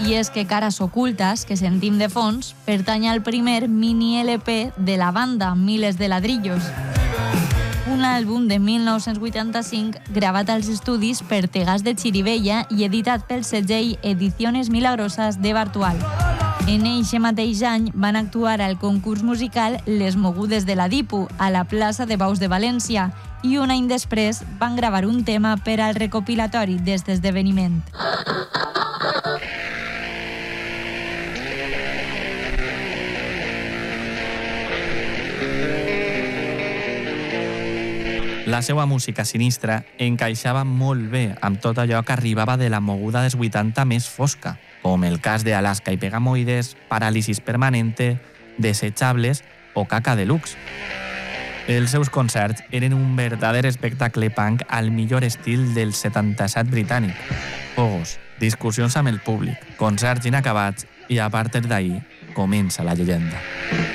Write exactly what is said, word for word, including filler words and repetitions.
I és que Caras Ocultas, que sentim de fons, pertany al primer mini L P de la banda, Miles de Ladrillos. Un àlbum de mil nou-cents vuitanta-cinc gravat als estudis per Tegàs de Xirivella i editat pel segell Ediciones Milagrosas de Bartual. En eixe mateix any van actuar al concurs musical Les Mogudes de la Dipu a la plaça de Baus de València i un any després van gravar un tema per al recopilatori d'este esdeveniment. La seva música sinistra encaixava molt bé amb tot allò que arribava de la moguda dels vuitanta més fosca, com el cas de Alaska i Pegamoides, Paràlisis Permanente, Desechables o Caca Deluxe. Els seus concerts eren un verdader espectacle punk al millor estil del setanta-set britànic. Fogos, discussions amb el públic, concerts inacabats i a partir d'ahir comença la llegenda.